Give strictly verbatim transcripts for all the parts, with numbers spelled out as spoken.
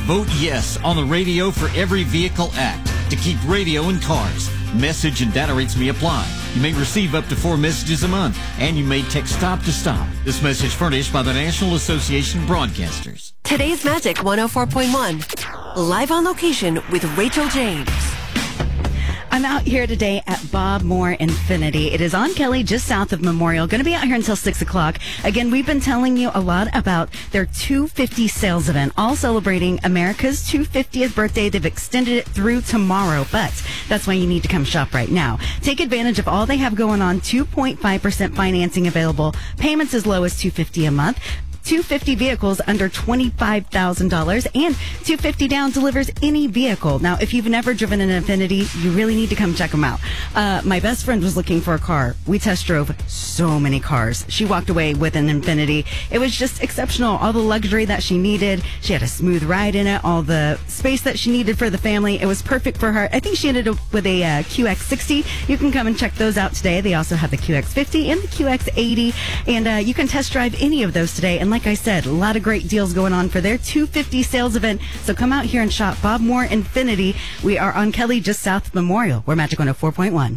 Vote yes on the Radio for Every Vehicle Act to keep radio in cars. Message and data rates may apply. You may receive up to four messages a month, and you may text stop to stop. This message furnished by the National Association of Broadcasters. Today's Magic one oh four point one. Live on location with Rachel James. I'm out here today at Bob Moore Infinity. It is on Kelly, just south of Memorial. Going to be out here until six o'clock. Again, we've been telling you a lot about their two fifty sales event, all celebrating America's two hundred fiftieth birthday. They've extended it through tomorrow, but that's why you need to come shop right now. Take advantage of all they have going on. two point five percent financing available. Payments as low as two hundred fifty dollars a month. two hundred fifty vehicles under twenty-five thousand dollars, and two hundred fifty down delivers any vehicle. Now, if you've never driven an Infinity, you really need to come check them out. Uh, my best friend was looking for a car. We test drove so many cars. She walked away with an Infinity. It was just exceptional. All the luxury that she needed. She had a smooth ride in it, all the space that she needed for the family. It was perfect for her. I think she ended up with a uh, Q X sixty. You can come and check those out today. They also have the Q X fifty and the Q X eighty, and uh, you can test drive any of those today. And like I said, a lot of great deals going on for their two hundred fifty sales event. So come out here and shop Bob Moore Infinity. We are on Kelly, just south of Memorial. We're Magic one oh four point one.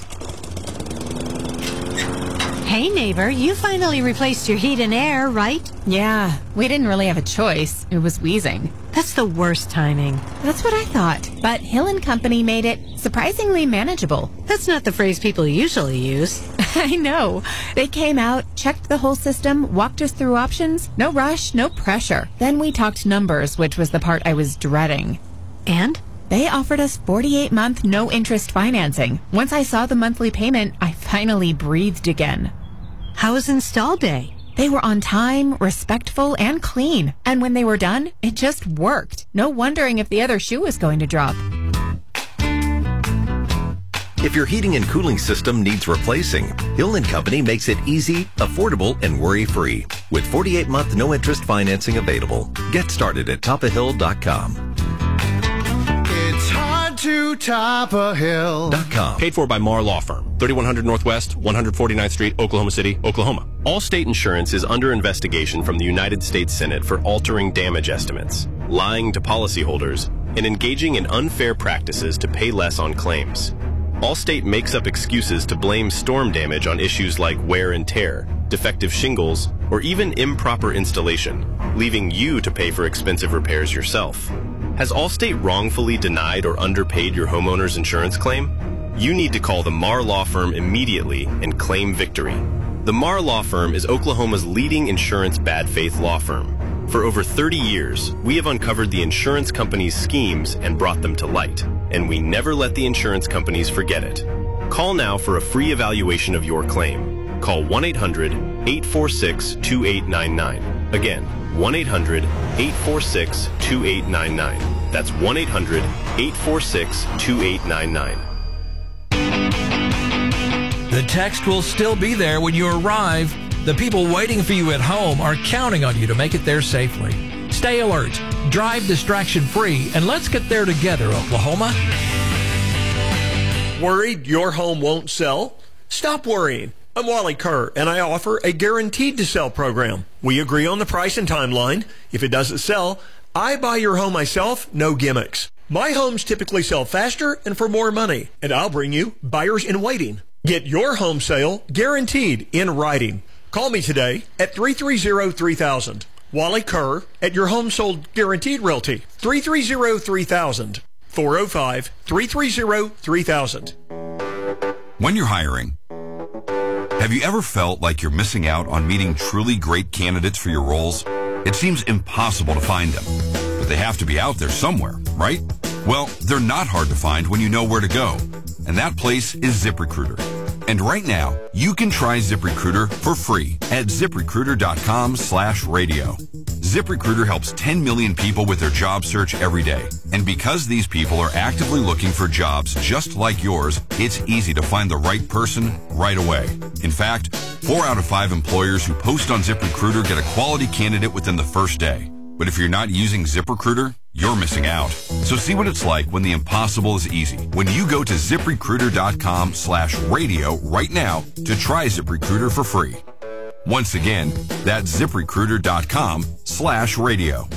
Hey, neighbor, you finally replaced your heat and air, right? Yeah, we didn't really have a choice. It was wheezing. That's the worst timing. That's what I thought. But Hill and Company made it surprisingly manageable. That's not the phrase people usually use. I know. They came out, checked the whole system, walked us through options. No rush, no pressure. Then we talked numbers, which was the part I was dreading. And? They offered us forty-eight month no-interest financing. Once I saw the monthly payment, I finally breathed again. How was install day? They were on time, respectful, and clean. And when they were done, it just worked. No wondering if the other shoe was going to drop. If your heating and cooling system needs replacing, Hill and Company makes it easy, affordable, and worry-free. With forty-eight month no-interest financing available. Get started at top of hill dot com. It's hard to top a hill. .com. Paid for by Marr Law Firm, thirty-one hundred Northwest, one hundred forty-ninth Street, Oklahoma City, Oklahoma. Allstate Insurance is under investigation from the United States Senate for altering damage estimates, lying to policyholders, and engaging in unfair practices to pay less on claims. Allstate makes up excuses to blame storm damage on issues like wear and tear, defective shingles, or even improper installation, leaving you to pay for expensive repairs yourself. Has Allstate wrongfully denied or underpaid your homeowner's insurance claim? You need to call the Marr Law Firm immediately and claim victory. The Marr Law Firm is Oklahoma's leading insurance bad faith law firm. For over thirty years, we have uncovered the insurance companies' schemes and brought them to light, and we never let the insurance companies forget it. Call now for a free evaluation of your claim. Call one eight hundred, eight four six, two eight nine nine. Again, one eight hundred, eight four six, two eight nine nine. That's one eight hundred, eight four six, two eight nine nine. The text will still be there when you arrive. The people waiting for you at home are counting on you to make it there safely. Stay alert, drive distraction-free, and let's get there together, Oklahoma. Worried your home won't sell? Stop worrying. I'm Wally Kerr, and I offer a guaranteed to sell program. We agree on the price and timeline. If it doesn't sell, I buy your home myself, no gimmicks. My homes typically sell faster and for more money, and I'll bring you buyers in waiting. Get your home sale guaranteed in writing. Call me today at three three zero, three thousand. Wally Kerr at your home sold guaranteed realty. three three zero, three thousand. four oh five, three three zero, three thousand. When you're hiring, have you ever felt like you're missing out on meeting truly great candidates for your roles? It seems impossible to find them, but they have to be out there somewhere, right? Well, they're not hard to find when you know where to go, and that place is ZipRecruiter. And right now, you can try ZipRecruiter for free at ZipRecruiter.com slash radio. ZipRecruiter helps ten million people with their job search every day. And because these people are actively looking for jobs just like yours, it's easy to find the right person right away. In fact, four out of five employers who post on ZipRecruiter get a quality candidate within the first day. But if you're not using ZipRecruiter, you're missing out. So see what it's like when the impossible is easy. When you go to ZipRecruiter.com slash radio right now to try ZipRecruiter for free. Once again, that's ZipRecruiter.com slash radio.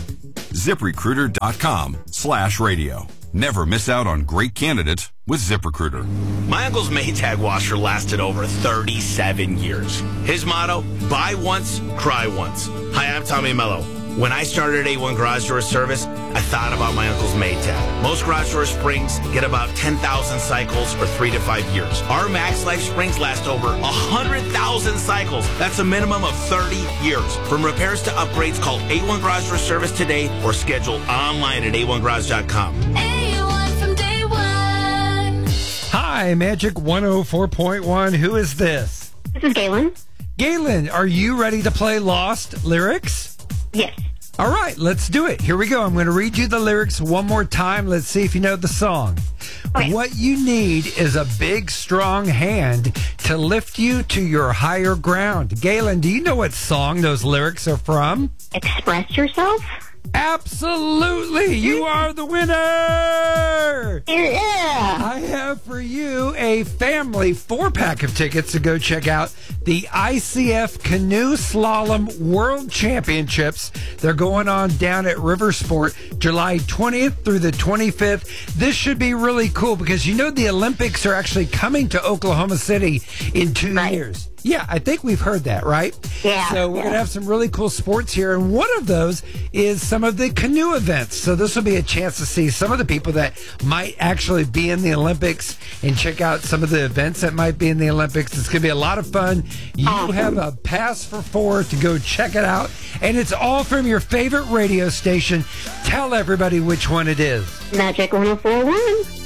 ZipRecruiter.com slash radio. Never miss out on great candidates with ZipRecruiter. My uncle's Maytag washer lasted over thirty-seven years. His motto, buy once, cry once. Hi, I'm Tommy Mello. When I started A one Garage Door Service, I thought about my uncle's Maytag. Most garage door springs get about ten thousand cycles or three to five years. Our Max Life springs last over one hundred thousand cycles. That's a minimum of thirty years. From repairs to upgrades, call A one Garage Door Service today or schedule online at A one garage dot com. A one from day one. Hi, Magic one oh four point one. Who is this? This is Galen. Galen, are you ready to play Lost Lyrics? Yes. All right, let's do it. Here we go. I'm going to read you the lyrics one more time. Let's see if you know the song. Okay. What you need is a big, strong hand to lift you to your higher ground. Galen, do you know what song those lyrics are from? Express Yourself? Absolutely. You are the winner. Yeah. I have for you a family four-pack of tickets to go check out the I C F Canoe Slalom World Championships. They're going on down at Riversport July twentieth through the twenty-fifth. This should be really cool because you know the Olympics are actually coming to Oklahoma City in two right. years. Yeah, I think we've heard that, right? Yeah. So we're yeah. going to have some really cool sports here, and one of those is some of the canoe events. So this will be a chance to see some of the people that might actually be in the Olympics and check out some of the events that might be in the Olympics. It's going to be a lot of fun. You awesome. have a pass for four to go check it out, and it's all from your favorite radio station. Tell everybody which one it is. Magic one oh four point one.